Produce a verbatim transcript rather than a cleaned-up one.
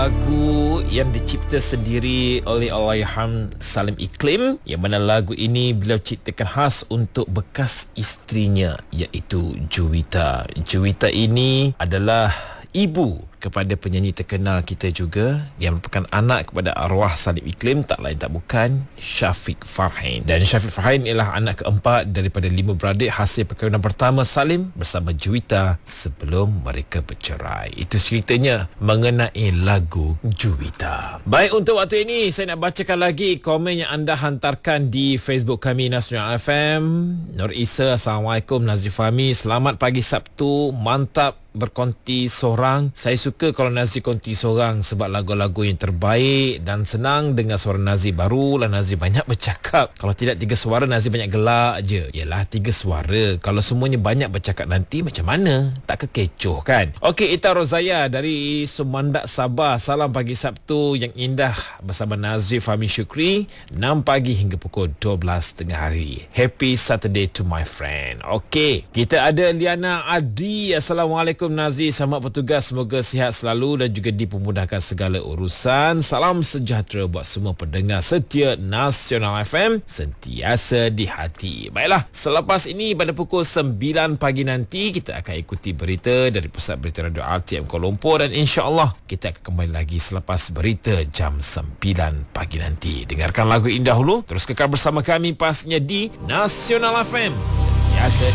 lagu yang dicipta sendiri oleh Allahyarham Salim Iklim, yang mana lagu ini beliau ciptakan khas untuk bekas isterinya, iaitu Juwita. Juwita ini adalah ibu kepada penyanyi terkenal kita juga, yang merupakan anak kepada arwah Salim Iklim, tak lain tak bukan Syafiq Farhain. Dan Syafiq Farhain ialah anak keempat daripada lima beradik hasil perkahwinan pertama Salim bersama Juwita sebelum mereka bercerai. Itu ceritanya mengenai lagu Juwita. Baik, untuk waktu ini saya nak bacakan lagi komen yang anda hantarkan di Facebook kami Nasional F M. Nur Isa, Assalamualaikum Nazri Fahmi, selamat pagi Sabtu, mantap berkonti seorang. Saya suka kalau Nazri konti seorang sebab lagu-lagu yang terbaik dan senang dengar suara Nazri. Barulah Nazri banyak bercakap. Kalau tidak tiga suara, Nazri banyak gelak je. Yelah, tiga suara. Kalau semuanya banyak bercakap nanti macam mana? Tak kekecoh kan? Okey, Ita Rozaya dari Sumandak, Sabah. Salam pagi Sabtu yang indah bersama Nazri Fahmi Syukri, enam pagi hingga pukul dua belas tengah hari. Happy Saturday to my friend. Okey, kita ada Liana Adi. Assalamualaikum Nazri, selamat bertugas, semoga sihat selalu dan juga dipermudahkan segala urusan. Salam sejahtera buat semua pendengar setia Nasional F M, sentiasa di hati. Baiklah, selepas ini pada pukul sembilan pagi nanti kita akan ikuti berita dari Pusat Berita Radio R T M Kuala Lumpur, dan insya-Allah kita akan kembali lagi selepas berita jam sembilan pagi nanti. Dengarkan lagu indah dulu, terus kekal bersama kami pastinya di Nasional F M, sentiasa